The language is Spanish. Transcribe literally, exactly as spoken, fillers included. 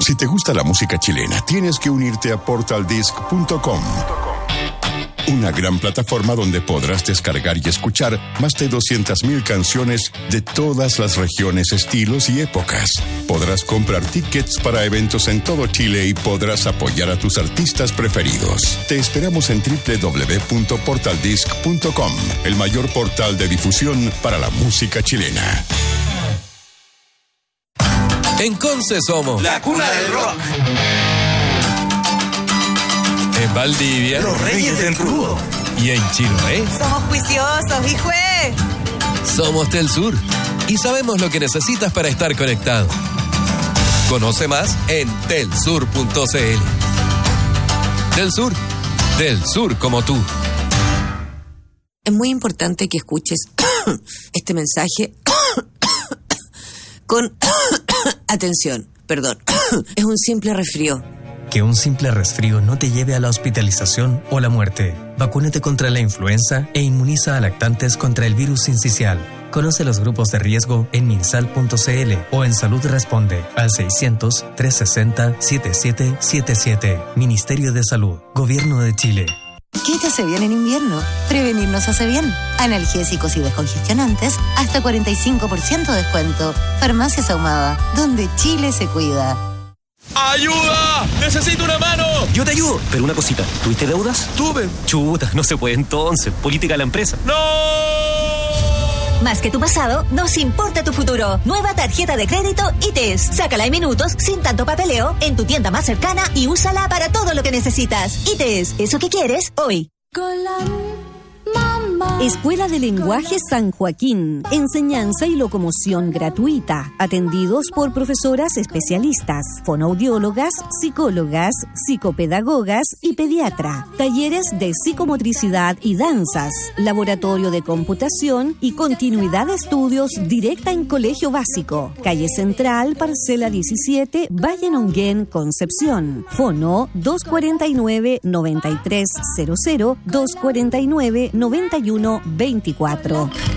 Si te gusta la música chilena, tienes que unirte a portal disc punto com. Una gran plataforma donde podrás descargar y escuchar más de doscientas mil canciones de todas las regiones, estilos y épocas. Podrás comprar tickets para eventos en todo Chile y podrás apoyar a tus artistas preferidos. Te esperamos en doble u doble u doble u punto portal disc punto com, el mayor portal de difusión para la música chilena. En Conce somos la cuna del rock. En Valdivia, los reyes del crudo. Y en Chiloé, somos juiciosos, hijo. Somos Telsur y sabemos lo que necesitas para estar conectado. Conoce más en telsur punto c l. Telsur, del sur como tú. Es muy importante que escuches este mensaje con atención. Perdón, es un simple resfrío. Que un simple resfrío no te lleve a la hospitalización o la muerte. Vacúnate contra la influenza e inmuniza a lactantes contra el virus sincicial. Conoce los grupos de riesgo en minsal punto c l o en Salud Responde al seiscientos, trescientos sesenta, setenta y siete setenta y siete. Ministerio de Salud, Gobierno de Chile. ¿Qué te hace bien en invierno? Prevenir nos hace bien. Analgésicos y descongestionantes, hasta cuarenta y cinco por ciento de descuento. Farmacias Ahumada, donde Chile se cuida. ¡Ayuda! ¡Necesito una mano! Yo te ayudo, pero una cosita. ¿Tuviste deudas? Tuve. Chuta, no se puede entonces. Política de la empresa. ¡No! Más que tu pasado, nos importa tu futuro. Nueva tarjeta de crédito I T E S. Sácala en minutos, sin tanto papeleo, en tu tienda más cercana y úsala para todo lo que necesitas. I T E S, eso que quieres, hoy. Con la mamá. Escuela de Lenguaje San Joaquín. Enseñanza y locomoción gratuita. Atendidos por profesoras especialistas, fonoaudiólogas, psicólogas, psicopedagogas y pediatra. Talleres de psicomotricidad y danzas. Laboratorio de computación y continuidad de estudios directa en colegio básico. Calle Central, parcela diecisiete, Valle Nonguén, Concepción. Fono dos cuatro nueve, nueve tres cero cero, dos cuatro nueve, nueve uno veinticuatro.